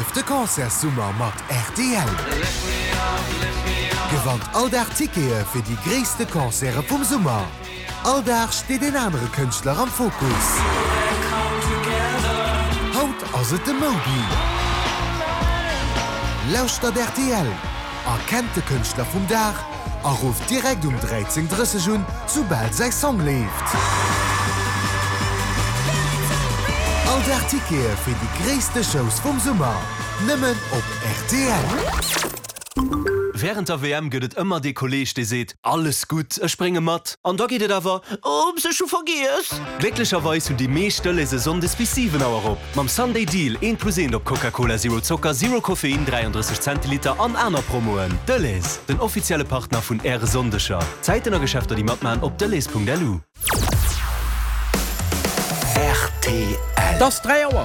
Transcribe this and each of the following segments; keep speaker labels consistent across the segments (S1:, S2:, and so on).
S1: de Konzertsummer mat RTL. Gewandt all d'Artikee fir die gréste Konzere vum Summer. Alldach steet den andere Künstler am Fokus. Haut ass et de Mobi. Lauscht dat RTL. Erkennt de Künstler vum Dach, ruft direkt 13:30 Jun, sobald sei Song leeft. All d'Artikee fir die gréste Shows vum Summer. Nimmen op RTL.
S2: Während der WM gëtt immer de Kolleg, die seht, alles gut, springe mat. An da geht awer, se schon vergies. Glücklicherweise hun die meeschtelle Saison des Bisiven auer op. Mam Sunday Deal 1+1 op Coca-Cola Zero Zucker, Zero Koffein, 33 Zentiliter an einer Promoen. Delles, den offizielle Partner vun Äre Sondescher. Zeitener Geschäfter die Matman op delles.lu.
S3: RTL. Das 3 Uhr.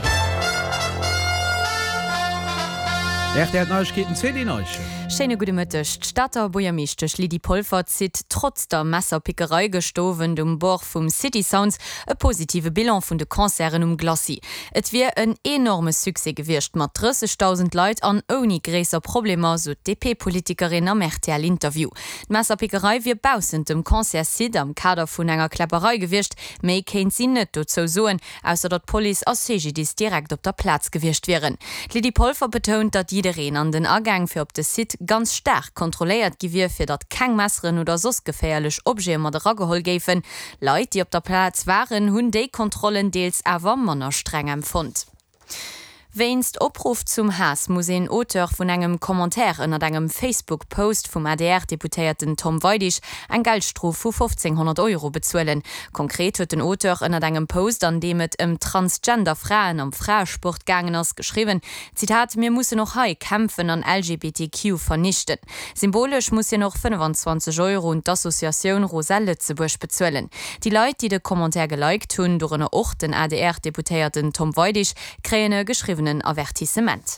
S3: RTL Neuigkeiten 10 Neuigkeiten.
S4: Schöne gute Mittag. Stadter Bojamischtisch Lidi Polfert zieht trotz der Messerpickerei gestoven Bord vom City Sounds ein positive Bilan von den Konzerten Glacis. Es wäre ein enormes Succès gewirrscht mit 30.000 Leuten an ohne größer Probleme, so DP-Politikerin am RTL-Interview. Die Messerpickerei wird bausend dem Konzert Sid am Kader von einer Klapperei gewirrscht, mehr kennt sie nicht dazu sagen, außer dass Police aus CGDs direkt auf der Platz gewirrscht wären. Lidi Polfert betont, dass jeder an den Ergang für op de Sid ganz stark kontrolliert gewir fir dat keng Messeren oder sos gefährlich Obje mat raggehol géfen. Leute, die op der Platz waren, hunn déi Kontrollen deels awer manner streng empfund. Weinst Opruf zum Hass muss ein Autor von einem Kommentar in einem Facebook-Post vom ADR-Deputierten Tom Weidisch ein Geldstrafe von 1.500 € bezahlen. Konkret hat den Autor in einem Post, an dem es Transgender-Frauen am Frauensport gegangen ist, geschrieben, Zitat, wir müssen noch heute kämpfen an LGBTQ vernichten. Symbolisch muss er noch 25 € und die Assoziation Rosa Lützeburg bezahlen. Die Leute, die den Kommentar geliked haben, durch eine auch den ADR-Deputierten Tom Weidisch, kriegen geschrieben Avertissement.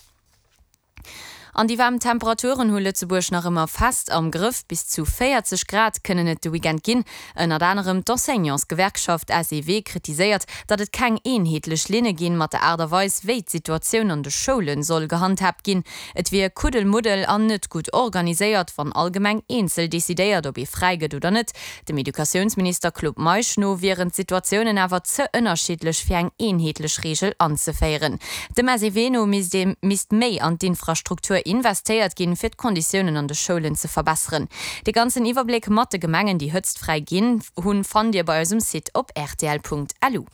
S4: An die warmen Temperaturen hu Lützeburg noch immer fast am Griff, bis zu 40 Grad können et de Weekend gin. Ennner anderem d'Enseignants-Gewerkschaft SEW kritisiert, dat et kein einheitlich Linne gin mat der Aderweis wéi Situation an de Schulen soll gehandhabt gin. Et wie Kuddelmuddel an net gut organisiert, van allgemeng einzel desideiert, ob freiget oder net. Dem Edukationsminister Club Meischno wären Situationen awer ze unterschiedlich fir eng einheitlich Regel anzufeieren. Dem SEW no misst méi an d'Infrastruktur investiert gehen für Konditionen an der Schulen zu verbessern. Die ganzen Überblick Mathe Gemengen, die höchst frei gehen, hun fand ihr bei unserem Site op rtl.lu.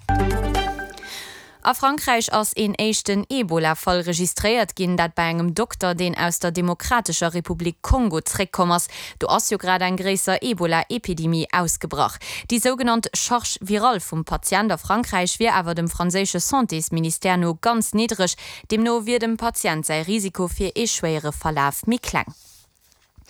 S4: A Frankreich ass en echten Ebola-Fall registriert ginn dat bei engem Doktor, den aus der Demokratischer Republik Kongo zréckkommers. Du ass jo grad ein gräser Ebola-Epidemie ausgebracht. Die sogenannte Charge viral vum Patient der Frankreich wie awer dem franzésche Santéminister no ganz niedrig, demno wie dem Patient sei Risiko fir schwere Verlauf mi klang.